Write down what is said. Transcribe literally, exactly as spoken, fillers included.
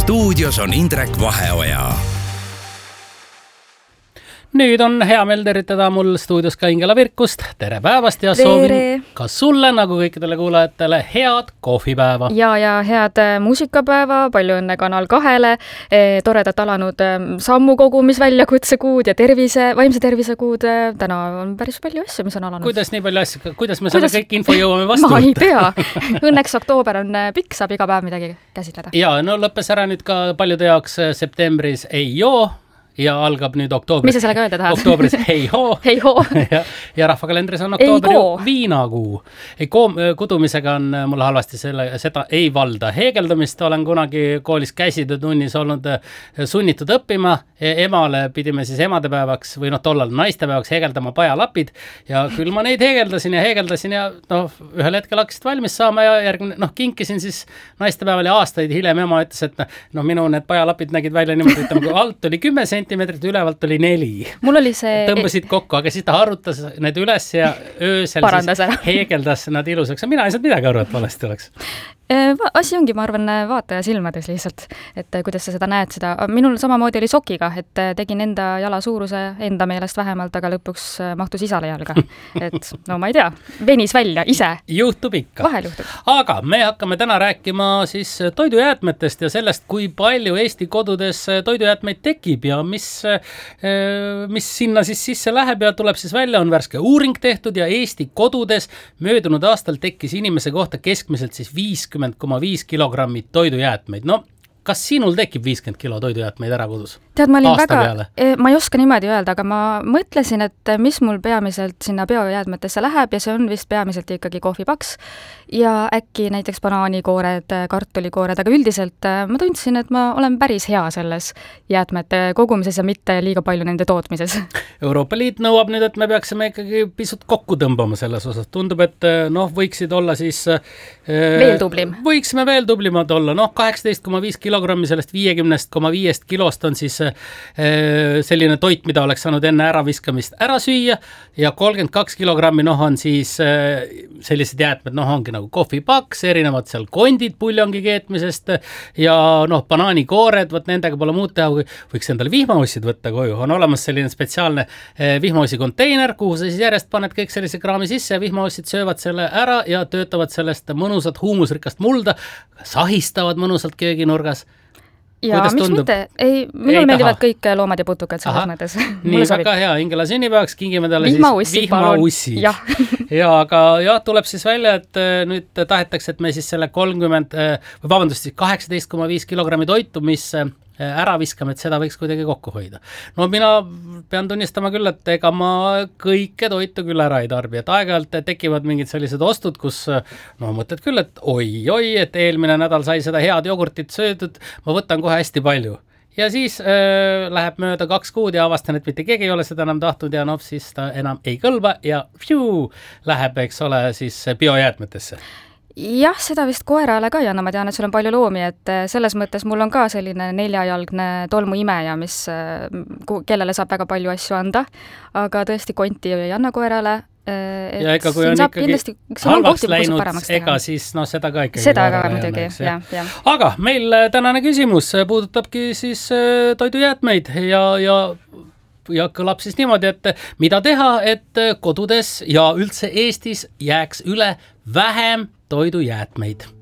stuudios on Indrek Vaheoja. Nüüd on hea meel tervitada mul stuudios ka Ingela Virkust. Tere päevast ja soovin ka sulle, nagu kõikidele kuulajatele, head kohvipäeva. Ja, ja head muusikapäeva, palju õnne Kanal kahele, toredat alanud sammukogumisväljakutse kuud ja tervise, vaimse tervise kuud. Täna on päris palju asju, mis on alanud. Kuidas nii palju asju, kuidas me selle kõik info jõuame vastu? Ma ei tea. Õnneks oktoober on pikk, saab iga päev midagi käsitleda. Ja, no lõppes ära nüüd ka paljude jaoks septembris ei joo. Ja algab nüüd oktoobris. Mis sa sellega öelda tahad? Oktoobris hei hoo. Hei hoo. ja, ja rahvakalendris on oktoober ju viinakuu. Ei, koom, kudumisega on mul halvasti selle, seda ei valda. Heegeldamist olen kunagi koolis käsitöötunnis olnud sunnitud õppima. Emale pidime siis emadepäevaks või noh, tollal naistepäevaks heegeldama pajalapid. Ja küll ma neid heegeldasin ja heegeldasin ja noh, ühel hetkel hakkasid valmis saama ja järgmine, noh, kinkisin siis naistepäeval ja aastaid hiljem ema ütles, et noh, minu need pajalapid nägid välja niimoodi, et kui alt oli kümme sentimeetrit, ülevalt oli neli. Mul oli see... Tõmbasid kokku, aga siis ta harutas need üles ja öösel siis heegeldas nad ilusaks. Mina ei saanud midagi aru, et valesti oleks. Asi ongi, ma arvan, vaataja silmades lihtsalt, et kuidas sa seda näed seda. Minul samamoodi oli sokiga, et tegin enda jala suuruse enda meelest vähemalt, aga lõpuks mahtus isale jalga. Et no ma ei tea, venis välja ise. Juhtub ikka. Vahel juhtub. Aga me hakkame täna rääkima siis toidujäätmetest ja sellest, kui palju Eesti kodudes toidujäätmeid tekib ja mis, mis sinna siis sisse läheb ja tuleb siis välja, on värske uuring tehtud ja Eesti kodudes möödunud aastal tekkis inimese kohta keskmiselt siis viiskümmend koma viis kilogrammi toidujäätmeid. No, kas sinul tekib viiskümmend kilo toidujäätmeid ära kodus? Tead, ma olin Aasta väga, peale? Ma ei oska niimoodi öelda, aga ma mõtlesin, et mis mul peamiselt sinna biojäätmetesse läheb ja see on vist peamiselt ikkagi kohvipaks ja äkki näiteks banaanikoored, kartulikoored, aga üldiselt ma tundsin, et ma olen päris hea selles jäätmete kogumises ja mitte liiga palju nende tootmises. Euroopa Liit nõuab nüüd, et me peaksime ikkagi pisut kokku tõmbama selles osas. Tundub, et noh, võiksid olla siis... Veel tublim. Võiksime veel tublimad olla. Noh, kaheksateist koma viis kilogrammi sellest viiekümne koma viis kilost on siis selline toit, mida oleks saanud enne äraviskamist ära süüa ja kolmkümmend kaks kilogrammi noh on siis sellised jäätmed, noh ongi nagu kohvipaks, erinevad seal kondid puljongi keetmisest ja noh, banaanikoored, võt nendega pole muud teha, võiks endale vihmaussid võtta koju. On olemas selline spetsiaalne vihmaussi konteiner, kuhu sa siis järjest paned kõik sellise kraami sisse ja vihmaussid söövad selle ära ja töötavad sellest mõnusat huumusrikast mulda, sahistavad mõnusalt kööginurgas. Ja kuidas miks tundub? Mitte? Ei, minul ei meeldivad taha. Kõik loomad ja putukad selles mõttes. Nii, väga hea. Ingela sünnipäevaks kingime talle vihmaussid, siis vihmaussid. Ja. ja, aga jah, tuleb siis välja, et nüüd tahetakse, et me siis selle kolmkümmend, või vabandust, siis kaheksateist koma viis kilogrammi toitu, mis ära viskame, et seda võiks kuidagi kokku hoida. No mina pean tunnistama küll, et ega ma kõike toitu küll ära ei tarbi, et aeg-ajalt tekivad mingid sellised ostud, kus no mõtled küll, et oi-oi, et eelmine nädal sai seda head jogurtit söödud, ma võtan kohe hästi palju. Ja siis äh, läheb mööda kaks kuud ja avastan, et mitte keegi ei ole seda enam tahtnud ja noh, siis ta enam ei kõlba ja pšiu, läheb, eks ole, siis biojäätmetesse. Jah, seda vist koerale ka ei anna, ma tean, et sul on palju loomi, et selles mõttes mul on ka selline neljajalgne tolmuimeja, mis, kellele saab väga palju asju anda, aga tõesti konti ei anna koerale. Ja ega kui on ikkagi kindlasti, halvaks läinud, ega siis no seda ka ikkagi seda ka muidugi, jah, jah. Aga meil tänane küsimus puudutabki siis toidujäätmeid ja, ja ja kõlab siis niimoodi, et mida teha, et kodudes ja üldse Eestis jääks üle vähem toidujäätmeid.